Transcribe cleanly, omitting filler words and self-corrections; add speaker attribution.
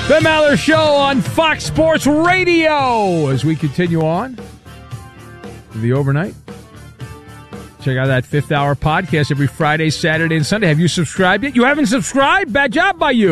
Speaker 1: The Maller Show on Fox Sports Radio as we continue on the overnight. Check out that 5th Hour podcast every Friday, Saturday, and Sunday. Have you subscribed yet? You haven't subscribed? Bad job by you.